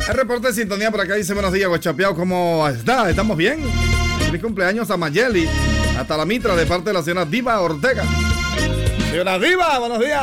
El reporte de sintonía por acá dice: buenos días, Guachapeado, ¿cómo está? ¿Estamos bien? Feliz cumpleaños a Mayeli, hasta la Mitra, de parte de la señora Diva Ortega. Señora Diva, buenos días.